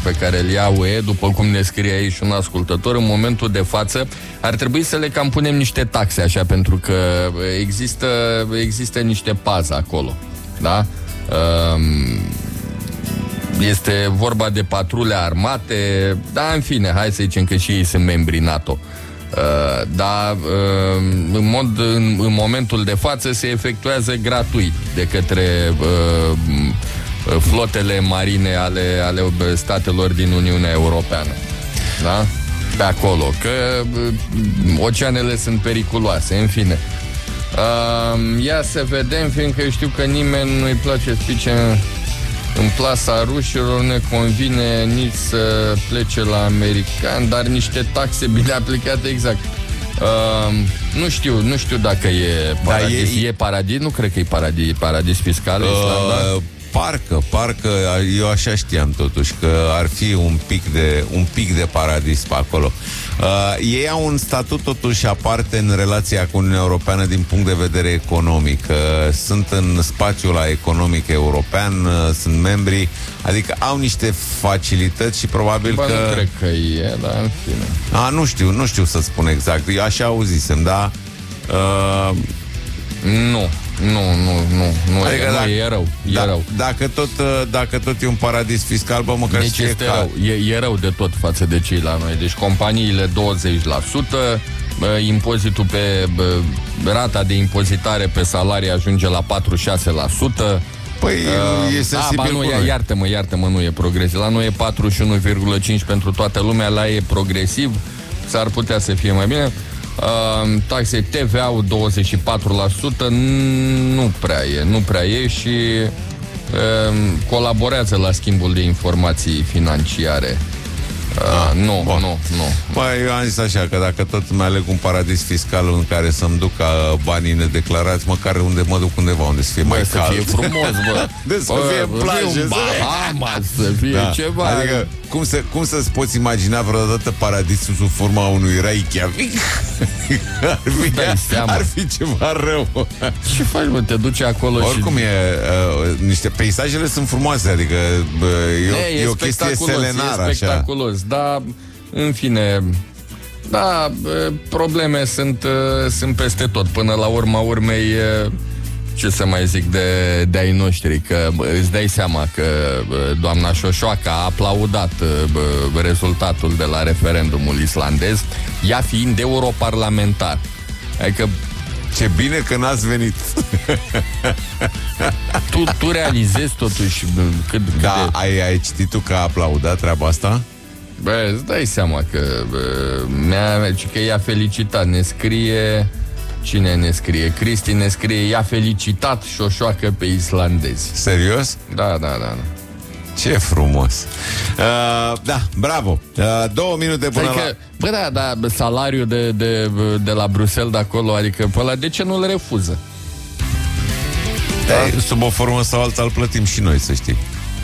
pe care îl ia UE, după cum ne scrie aici un ascultător, în momentul de față, ar trebui să le cam punem niște taxe, așa, pentru că există niște pază acolo, da? Este vorba de patrule armate, dar în fine, hai să zicem că și ei sunt membri NATO. Dar în momentul de față se efectuează gratuit de către flotele marine ale statelor din Uniunea Europeană, da? Pe acolo, că oceanele sunt periculoase, în fine. Ia să vedem, fiindcă știu că nimeni nu-i place să pice în plasa rușilor, ne convine nici să plece la americani, dar niște taxe bine aplicate, exact. Nu știu dacă e paradis. E paradis? Nu cred că e paradis fiscal Islanda. Parcă, eu așa știam totuși că ar fi un pic de paradis pe acolo. Ei au un statut totuși aparte în relația cu Uniunea Europeană din punct de vedere economic. Sunt în spațiul economic european, sunt membri, adică au niște facilități și probabil că... Nu cred că e, dar în fine. Nu știu să spun exact. Eu așa auzisem, da? Nu, adică e rău. E rău. Dacă tot e un paradis fiscal, bă, măcar deci este rău. E rău de tot față de cei la noi. Deci companiile 20%, impozitul pe rata de impozitare pe salarii ajunge la 46%. Păi e sensibil. Iartă-mă, nu e progresiv. La noi e 41,5 pentru toată lumea, la e progresiv. S-ar putea să fie mai bine. Taxe TVA-ul 24%, nu prea e și colaborează la schimbul de informații financiare. Nu. Băi, eu am zis așa, că dacă tot îmi aleg un paradis fiscal în care să-mi duc banii nedeclarați, măcar unde mă duc undeva unde să fie mai cald. Să fie frumos, bă. Să fie plaje, Bahamas, să fie ceva. Adică, cum să-ți poți imagina vreodată paradisul sub forma unui Reykjavik? Ar fi ceva rău. Ce faci, mă? Te duci acolo și... Oricum niște peisajele sunt frumoase, adică e o chestie selenară, așa. E spectaculos, dar în fine, da, probleme sunt peste tot. Până la urma urmei, ce să mai zic de ai noștri, că îți dai seama că doamna Șoșoacă a aplaudat rezultatul de la referendumul islandez, ea fiind europarlamentar. Adică ce bine că n-ați venit. Tu realizezi totuși cât da, ai citit tu că a aplaudat treaba asta? Bă, îți dai seama că că i-a felicitat. Ne scrie... Cine ne scrie? Cristi ne scrie: i-a felicitat Șoșoacă pe islandezi. Serios? Da. Ce frumos. Da, bravo. 2 minute până la... Bă, da, salariul de la Bruxelles de acolo, adică pe ăla, de ce nu-l refuză? Da? Sub o formă sau alta îl plătim și noi, să știi.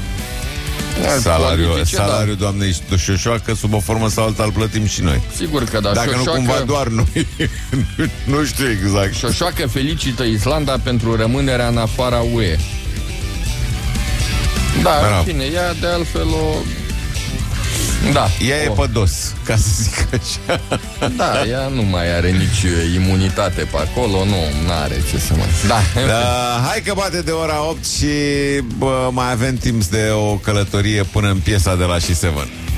Salariul doamnei Șoșoacă, sub o formă sau alta îl plătim și noi. Sigur că da. Dacă Șoșoacă, nu cumva doar noi. Nu știu exact. Șoșoacă felicită Islanda pentru rămânerea în afara UE. Da, în fine, ea de altfel o... Da. Ea e pe dos, ca să zic așa. Da, ea nu mai are nici imunitate pe acolo, nu are ce să mai... Da. Hai că bate de ora 8 și mai avem timp de o călătorie până în piesa de la She7.